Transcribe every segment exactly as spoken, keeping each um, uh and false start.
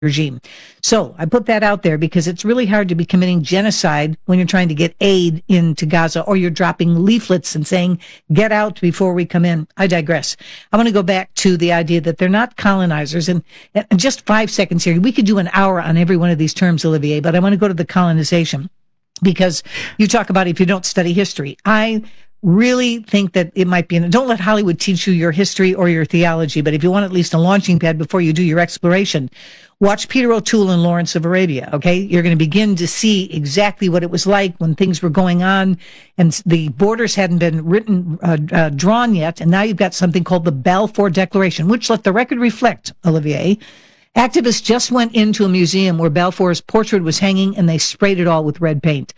regime. So I put that out there because it's really hard to be committing genocide when you're trying to get aid into Gaza, or you're dropping leaflets and saying, get out before we come in. I digress. I want to go back to the idea that they're not colonizers. And, and just five seconds here. We could do an hour on every one of these terms, Olivier, but I want to go to the colonization because you talk about if you don't study history. I really think that it might be, and don't let Hollywood teach you your history or your theology, but if you want at least a launching pad before you do your exploration, watch Peter O'Toole and Lawrence of Arabia, okay? You're going to begin to see exactly what it was like when things were going on and the borders hadn't been written, uh, uh, drawn yet, and now you've got something called the Balfour Declaration, which, let the record reflect, Olivier, activists just went into a museum where Balfour's portrait was hanging and they sprayed it all with red paint.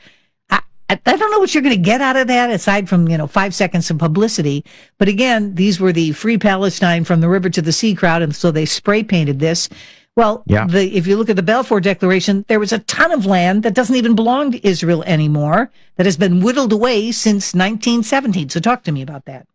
I don't know what you're going to get out of that aside from, you know, five seconds of publicity. But again, these were the Free Palestine from the river to the sea crowd. And so they spray painted this. Well, yeah. the, if you look at the Balfour Declaration, there was a ton of land that doesn't even belong to Israel anymore that has been whittled away since nineteen seventeen. So talk to me about that.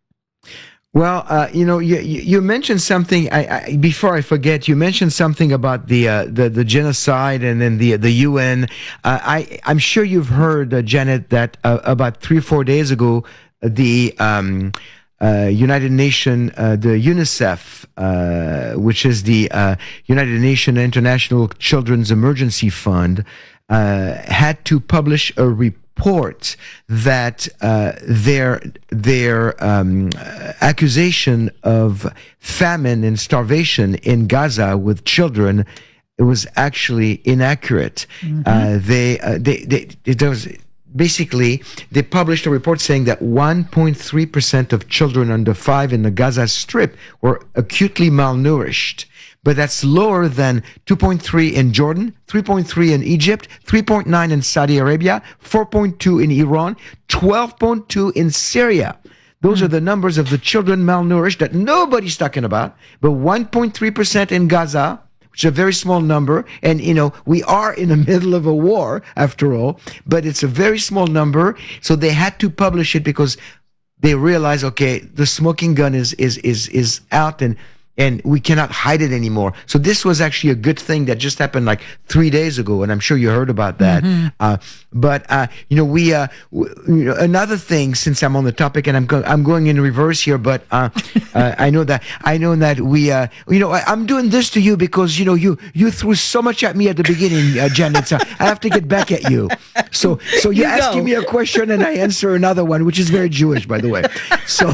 Well, uh, you know, you, you mentioned something. I, I, before I forget, you mentioned something about the uh, the, the genocide and then the the U N. Uh, I I'm sure you've heard, uh, Janet, that uh, about three or four days ago, the um, uh, United Nations, uh, the UNICEF, uh, which is the uh, United Nations International Children's Emergency Fund, uh, had to publish a report. Report that uh, their their um, accusation of famine and starvation in Gaza with children, it was actually inaccurate. Mm-hmm. Uh, they, uh, they they it was basically they published a report saying that one point three percent of children under five in the Gaza Strip were acutely malnourished. But that's lower than two point three in Jordan, three point three in Egypt, three point nine in Saudi Arabia, four point two in Iran, twelve point two in Syria. Those mm. are the numbers of the children malnourished that nobody's talking about. But one point three percent in Gaza, which is a very small number. And, you know, we are in the middle of a war, after all, but it's a very small number. So they had to publish it because they realized, okay, the smoking gun is is is is out, and And we cannot hide it anymore. So this was actually a good thing that just happened like three days ago, and I'm sure you heard about that. Mm-hmm. Uh, but uh, you know, we uh, w- you know, another thing. Since I'm on the topic, and I'm go- I'm going in reverse here, but uh, uh, I know that I know that we, uh, you know, I, I'm doing this to you because you know you you threw so much at me at the beginning, uh, Janet. So I have to get back at you. So so you're you asking me a question, and I answer another one, which is very Jewish, by the way. So.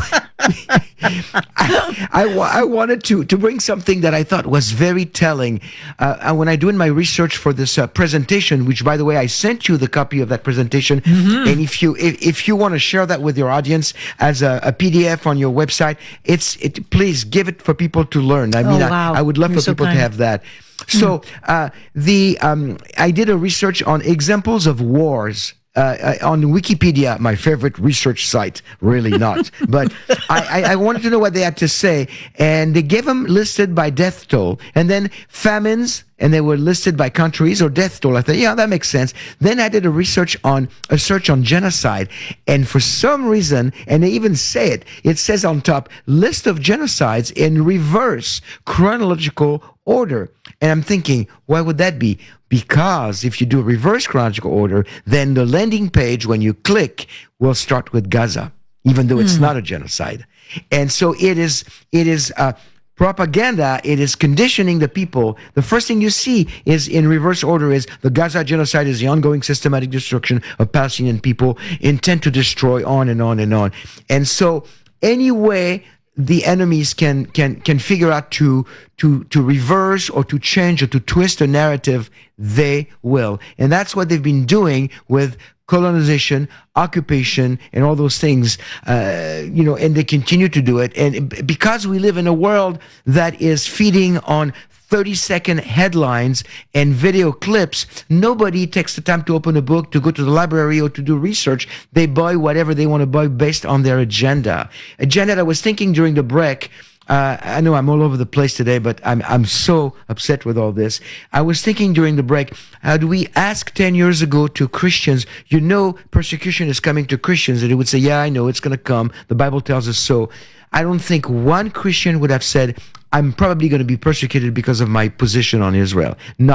I, I, I wanted to, to bring something that I thought was very telling. Uh, when I doing my research for this uh, presentation, which, by the way, I sent you the copy of that presentation. Mm-hmm. And if you if, if you want to share that with your audience as a, a P D F on your website, it's it. Please give it for people to learn. I mean, oh, wow. I, I would love You're for so people kind. to have that. So uh, the um, I did a research on examples of wars. Uh, on Wikipedia, my favorite research site, really not. But I, I, I wanted to know what they had to say, and they gave them listed by death toll, and then famines, and they were listed by countries or death toll. I thought, yeah, that makes sense. Then I did a research on a search on genocide, and for some reason, and they even say it, it says on top, list of genocides in reverse chronological order. And I'm thinking, why would that be? Because if you do reverse chronological order, then the landing page, when you click, will start with Gaza, even though it's mm. not a genocide. And so it is, it is uh, propaganda. It is conditioning the people. The first thing you see is in reverse order is the Gaza genocide is the ongoing systematic destruction of Palestinian people, intent to destroy, on and on and on. And so anyway, the enemies can can can figure out to to to reverse or to change or to twist a narrative, they will. And that's what they've been doing with colonization, occupation, and all those things, uh, you know, and they continue to do it. And because we live in a world that is feeding on thirty second headlines and video clips, nobody takes the time to open a book, to go to the library, or to do research. They buy whatever they want to buy based on their agenda. Uh, Janet, I was thinking during the break, Uh, I know I'm all over the place today, but I'm I'm so upset with all this. I was thinking during the break, had we asked ten years ago to Christians, you know, persecution is coming to Christians, and they would say, yeah, I know it's going to come. The Bible tells us so. I don't think one Christian would have said, I'm probably going to be persecuted because of my position on Israel.